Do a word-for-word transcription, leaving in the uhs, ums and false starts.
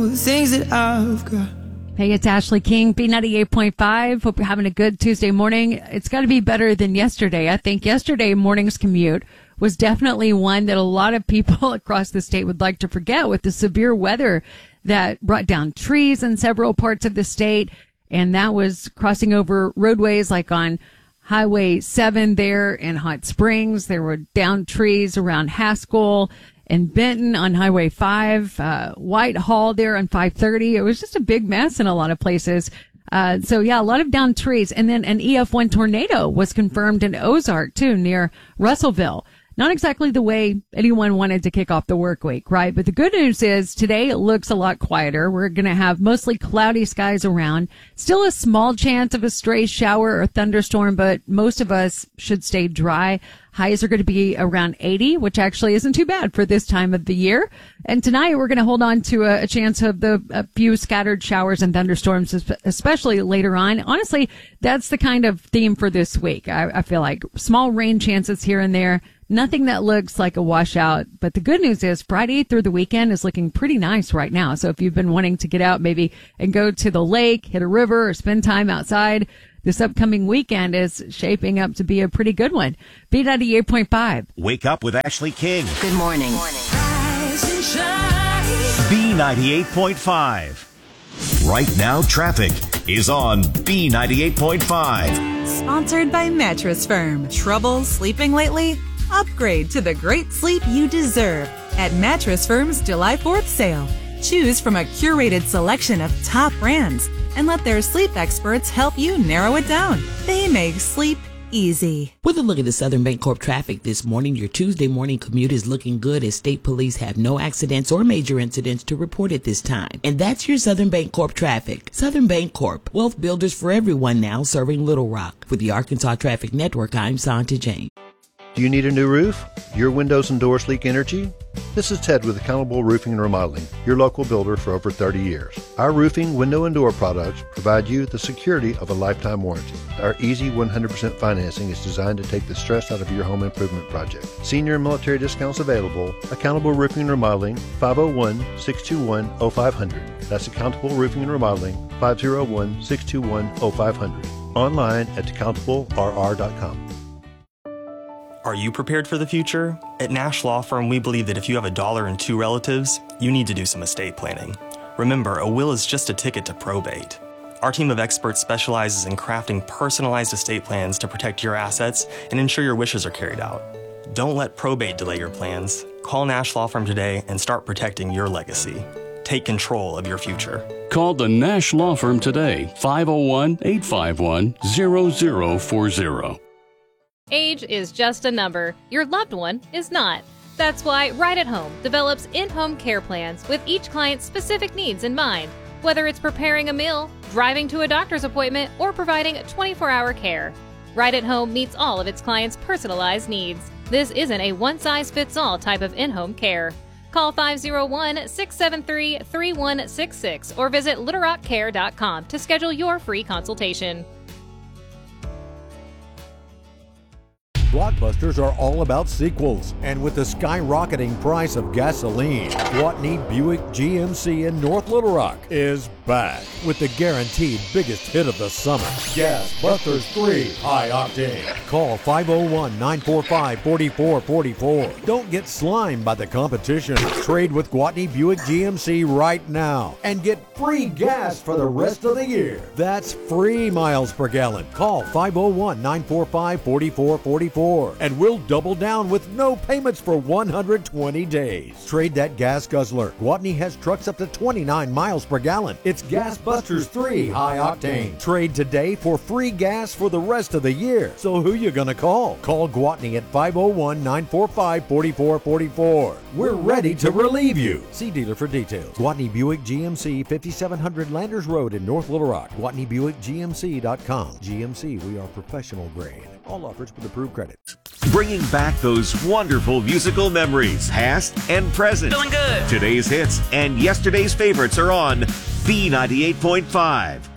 The things that I've got. Hey, it's Ashley King, B ninety-eight point five. Hope you're having a good Tuesday morning. It's got to be better than yesterday. I think yesterday morning's commute was definitely one that a lot of people across the state would like to forget, with the severe weather that brought down trees in several parts of the state. And that was crossing over roadways like on Highway seven there in Hot Springs. There were down trees around Haskell and Benton on Highway five, uh, Whitehall there on five thirty. It was just a big mess in a lot of places. Uh, so yeah, a lot of down trees. And then an E F one tornado was confirmed in Ozark too, near Russellville. Not exactly the way anyone wanted to kick off the work week, right? But the good news is today it looks a lot quieter. We're going to have mostly cloudy skies around. Still a small chance of a stray shower or thunderstorm, but most of us should stay dry. Highs are going to be around eighty, which actually isn't too bad for this time of the year. And tonight we're going to hold on to a, a chance of the a few scattered showers and thunderstorms, especially later on. Honestly, that's the kind of theme for this week. I, I feel like small rain chances here and there. Nothing that looks like a washout. But the good news is Friday through the weekend is looking pretty nice right now. So if you've been wanting to get out maybe and go to the lake, hit a river, or spend time outside, this upcoming weekend is shaping up to be a pretty good one. B ninety-eight point five. Wake up with Ashley King. Good morning. B ninety-eight point five. Right now, traffic is on B ninety-eight point five. Sponsored by Mattress Firm. Trouble sleeping lately? Upgrade to the great sleep you deserve at Mattress Firm's July fourth sale. Choose from a curated selection of top brands and let their sleep experts help you narrow it down. They make sleep easy. With a look at the Southern Bancorp traffic this morning, your Tuesday morning commute is looking good as state police have no accidents or major incidents to report at this time. And that's your Southern Bancorp traffic. Southern Bancorp, wealth builders for everyone now, serving Little Rock. With the Arkansas Traffic Network, I'm Santa Jane. Do you need a new roof? Your windows and doors leak energy? This is Ted with Accountable Roofing and Remodeling, your local builder for over thirty years. Our roofing, window, and door products provide you the security of a lifetime warranty. Our easy one hundred percent financing is designed to take the stress out of your home improvement project. Senior and military discounts available. Accountable Roofing and Remodeling, five oh one, six two one, oh five hundred. That's Accountable Roofing and Remodeling, five oh one, six two one, oh five hundred. Online at accountable r r dot com. Are you prepared for the future? At Nash Law Firm, we believe that if you have a dollar and two relatives, you need to do some estate planning. Remember, a will is just a ticket to probate. Our team of experts specializes in crafting personalized estate plans to protect your assets and ensure your wishes are carried out. Don't let probate delay your plans. Call Nash Law Firm today and start protecting your legacy. Take control of your future. Call the Nash Law Firm today, five oh one, eight five one, zero zero four zero. Age is just a number. Your loved one is not. That's why Right at Home develops in-home care plans with each client's specific needs in mind. Whether it's preparing a meal, driving to a doctor's appointment, or providing twenty-four hour care, Right at Home meets all of its clients' personalized needs. This isn't a one-size-fits-all type of in-home care. Call five oh one, six seven three, three one six six or visit little rock care dot com to schedule your free consultation. Blockbusters are all about sequels, and with the skyrocketing price of gasoline, Gwatney Buick G M C in North Little Rock is back with the guaranteed biggest hit of the summer, Gas Busters three High Octane. Call five oh one, nine four five, four four four four. Don't get slimed by the competition. Trade with Gwatney Buick G M C right now and get free gas for the rest of the year. That's free miles per gallon. Call five oh one, nine four five, four four four four. And we'll double down with no payments for one hundred twenty days. Trade that gas guzzler. Gwatney has trucks up to twenty-nine miles per gallon. It's Gas Busters three High Octane. Trade today for free gas for the rest of the year. So who you gonna call? Call Gwatney at five oh one, nine four five, four four four four. We're ready to relieve you. See dealer for details. Gwatney Buick G M C, fifty-seven hundred Landers Road in North Little Rock. Gwatney Buick G M C dot com. G M C, we are professional grade. All offers with approved credit. Bringing back those wonderful musical memories, past and present. Feeling good. Today's hits and yesterday's favorites are on B ninety-eight point five.